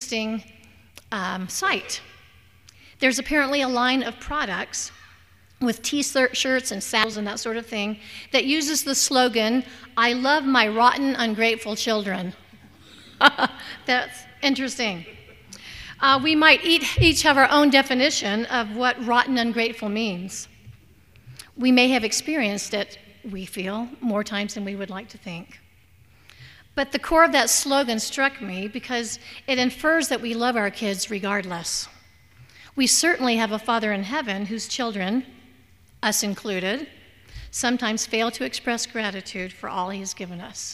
interesting sight. There's apparently a line of products with t-shirts and saddles and that sort of thing that uses the slogan, "I love my rotten, ungrateful children." That's interesting. We might each have our own definition of what rotten, ungrateful means. We may have experienced it, we feel, more times than we would like to think. But the core of that slogan struck me because it infers that we love our kids regardless. We certainly have a Father in heaven whose children, us included, sometimes fail to express gratitude for all he has given us.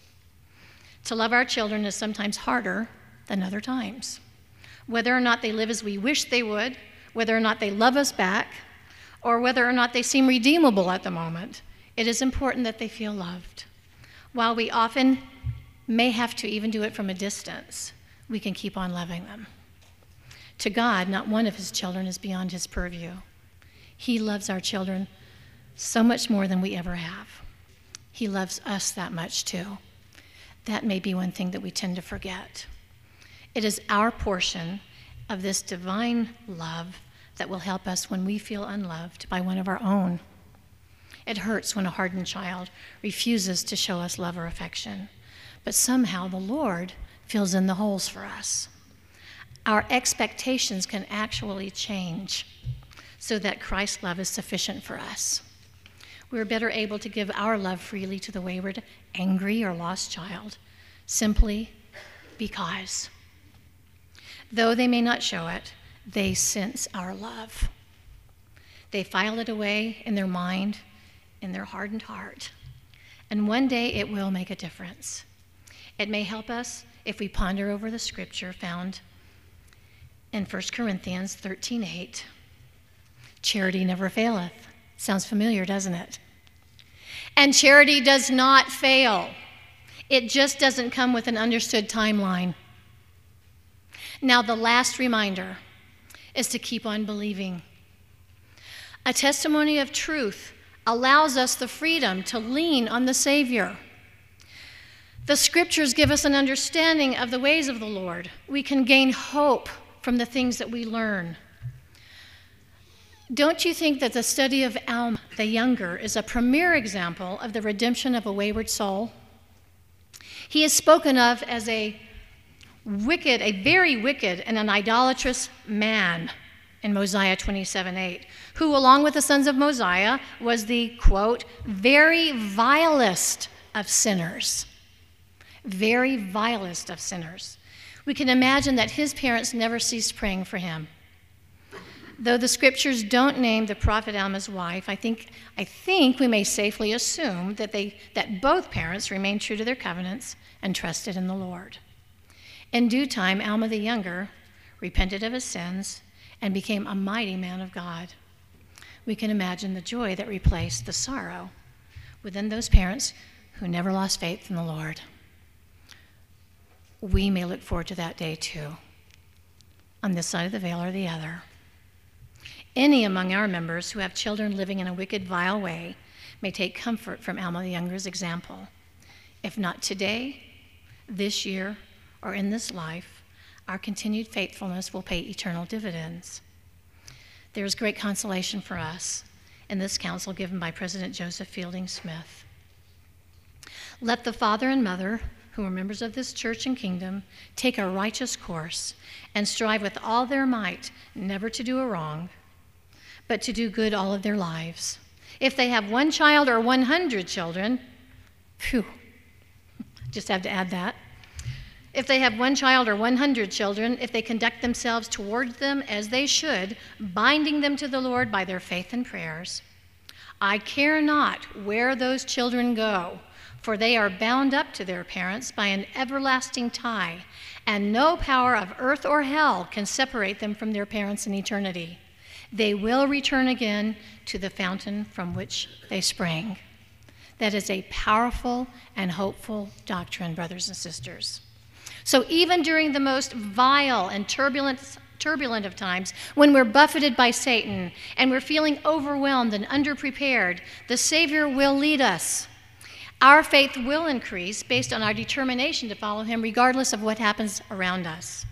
To love our children is sometimes harder than other times. Whether or not they live as we wish they would, whether or not they love us back, or whether or not they seem redeemable at the moment, it is important that they feel loved. While we often may have to even do it from a distance, we can keep on loving them. To God, not one of his children is beyond his purview. He loves our children so much more than we ever have. He loves us that much too. That may be one thing that we tend to forget. It is our portion of this divine love that will help us when we feel unloved by one of our own. It hurts when a hardened child refuses to show us love or affection, but somehow the Lord fills in the holes for us. Our expectations can actually change so that Christ's love is sufficient for us. We're better able to give our love freely to the wayward, angry, or lost child, simply because. Though they may not show it, they sense our love. They file it away in their mind, in their hardened heart, and one day it will make a difference. It may help us if we ponder over the scripture found in 1 Corinthians 13:8. Charity never faileth. Sounds familiar, doesn't it? And charity does not fail. It just doesn't come with an understood timeline. Now, the last reminder is to keep on believing. A testimony of truth allows us the freedom to lean on the Savior. The scriptures give us an understanding of the ways of the Lord. We can gain hope from the things that we learn. Don't you think that the study of Alma the Younger is a premier example of the redemption of a wayward soul? He is spoken of as a very wicked and an idolatrous man in Mosiah 27:8, who, along with the sons of Mosiah, was the, quote, very vilest of sinners. Very vilest of sinners. We can imagine that his parents never ceased praying for him. Though the scriptures don't name the prophet Alma's wife, I think we may safely assume that both parents remained true to their covenants and trusted in the Lord. In due time, Alma the Younger repented of his sins and became a mighty man of God. We can imagine the joy that replaced the sorrow within those parents who never lost faith in the Lord. We may look forward to that day too, on this side of the veil or the other. Any among our members who have children living in a wicked, vile way may take comfort from Alma the Younger's example. If not today, this year, or in this life, our continued faithfulness will pay eternal dividends. There is great consolation for us in this counsel given by President Joseph Fielding Smith. Let the father and mother, who are members of this church and kingdom, take a righteous course and strive with all their might never to do a wrong, but to do good all of their lives. If they have one child or 100 children, just have to add that. If they have one child or 100 children, if they conduct themselves toward them as they should, binding them to the Lord by their faith and prayers, I care not where those children go, for they are bound up to their parents by an everlasting tie, and no power of earth or hell can separate them from their parents in eternity. They will return again to the fountain from which they sprang. That is a powerful and hopeful doctrine, brothers and sisters. So even during the most vile and turbulent of times, when we're buffeted by Satan and we're feeling overwhelmed and underprepared, the Savior will lead us. Our faith will increase based on our determination to follow him regardless of what happens around us.